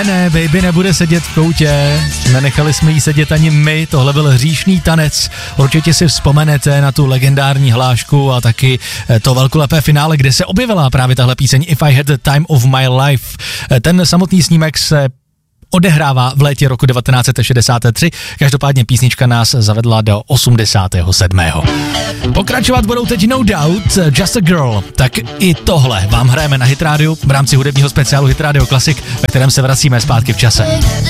Ne, baby nebude sedět v koutě, nenechali jsme jí sedět ani my, tohle byl hříšný tanec, určitě si vzpomenete na tu legendární hlášku a taky to velkolepé finále, kde se objevila právě tahle píseň If I Had the Time of My Life. Ten samotný snímek se odehrává v létě roku 1963, každopádně písnička nás zavedla do 87. Pokračovat budou teď No Doubt, Just a Girl, tak i tohle vám hrajeme na Hit Radio v rámci hudebního speciálu Hit Radio Classic, ve kterém se vracíme zpátky v čase.